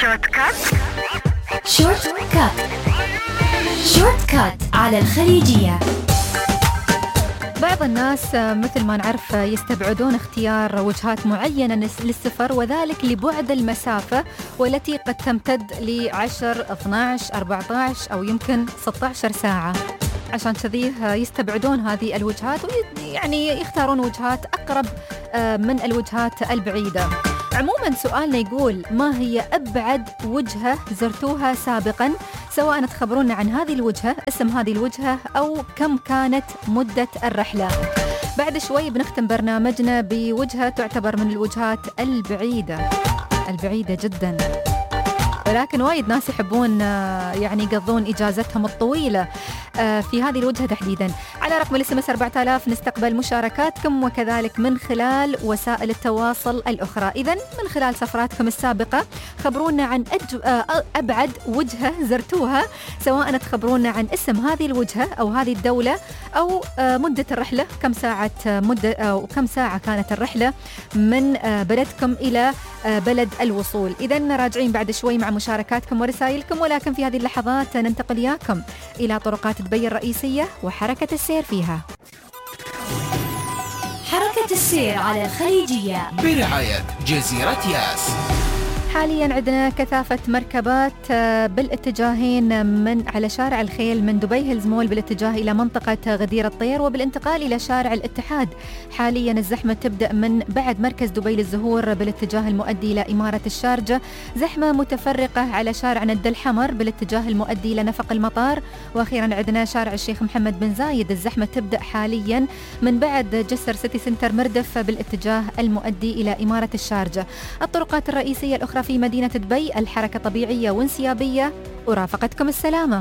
شورت كات. شورت كات. شورت كات على الخليجية. بعض الناس مثل ما نعرف يستبعدون اختيار وجهات معينة للسفر، وذلك لبعد المسافة والتي قد تمتد ل10 12 14 أو يمكن 16 ساعة. عشان كذي يستبعدون هذه الوجهات ويعني يختارون وجهات أقرب من الوجهات البعيدة. عموما سؤالنا يقول: ما هي أبعد وجهة زرتوها سابقا؟ سواء تخبرونا عن هذه الوجهة، اسم هذه الوجهة، أو كم كانت مدة الرحلة. بعد شوي بنختم برنامجنا بوجهة تعتبر من الوجهات البعيدة جدا، ولكن وايد ناس يحبون يعني يقضون إجازتهم الطويلة في هذه الوجهة تحديدا. على رقم الاس 4000 نستقبل مشاركاتكم، وكذلك من خلال وسائل التواصل الأخرى. إذن من خلال سفراتكم السابقة خبرونا عن أبعد وجهة زرتوها، سواء تخبرونا عن اسم هذه الوجهة أو هذه الدولة، أو مدة الرحلة، كم ساعة مدة أو كم ساعة كانت الرحلة من بلدكم إلى بلد الوصول. إذن راجعين بعد شوي مع مشاركاتكم ورسائلكم، ولكن في هذه اللحظات ننتقل إياكم إلى طرقات دبي الرئيسية وحركة السير فيها. حركة السير على الخليجية برعاية جزيرة ياس. حاليا عندنا كثافة مركبات بالاتجاهين من على شارع الخيل من دبي هيلز مول بالاتجاه إلى منطقة غدير الطير، وبالانتقال إلى شارع الاتحاد. حاليا الزحمة تبدأ من بعد مركز دبي للزهور بالاتجاه المؤدي إلى إمارة الشارجة، زحمة متفرقة على شارع ند الحمر بالاتجاه المؤدي إلى نفق المطار، وأخيرا عندنا شارع الشيخ محمد بن زايد. الزحمة تبدأ حاليا من بعد جسر سيتي سنتر مردف بالاتجاه المؤدي إلى إمارة الشارجة. الطرقات الرئيسية الأخرى في مدينة دبي الحركة طبيعية وانسيابية، ورافقتكم السلامة.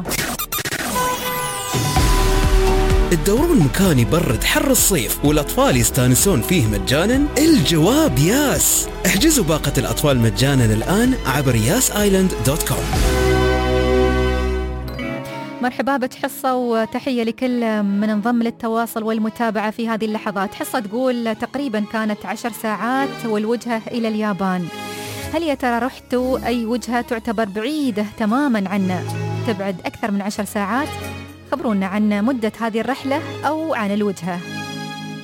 الدورون مكان يبرد حر الصيف والأطفال يستانسون فيه مجانا؟ الجواب ياس. احجزوا باقة الأطفال مجانا الآن عبر yasaisland.com. مرحبا بحصة وتحية لكل من انضم للتواصل والمتابعة في هذه اللحظات. حصة تقول تقريبا كانت 10 ساعات والوجهة إلى اليابان. هل يا ترى رحتوا أي وجهة تعتبر بعيدة تماما عنا، تبعد أكثر من 10 ساعات؟ خبرونا عن مدة هذه الرحلة أو عن الوجهة.